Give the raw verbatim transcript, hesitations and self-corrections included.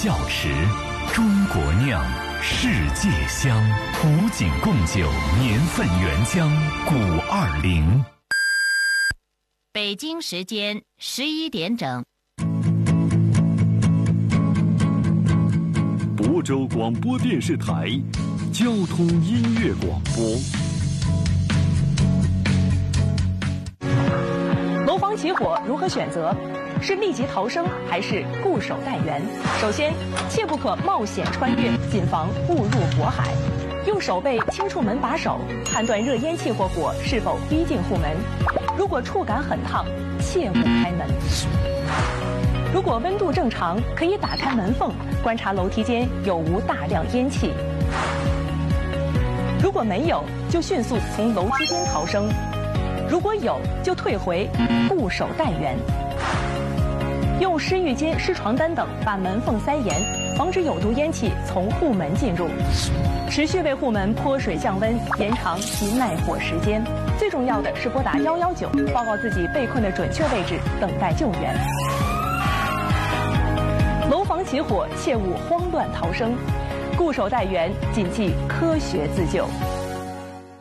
窖池，中国酿，世界香，普景贡酒年份原浆古二零。 北京时间十一点整。 亳州广播电视台交通音乐广播。 楼房起火如何选择？是立即逃生还是固守待援？首先，切不可冒险穿越，谨防误入火海。用手背轻触门把手，判断热烟气或火是否逼近户门。如果触感很烫，切勿开门。如果温度正常，可以打开门缝，观察楼梯间有无大量烟气。如果没有，就迅速从楼梯间逃生；如果有，就退回，固守待援。用湿浴巾、湿床单等把门缝塞严，防止有毒烟气从户门进入。持续为户门泼水降温，延长其耐火时间。最重要的是拨打一一九，报告自己被困的准确位置，等待救援。楼房起火，切勿慌乱逃生，固守待援，谨记科学自救。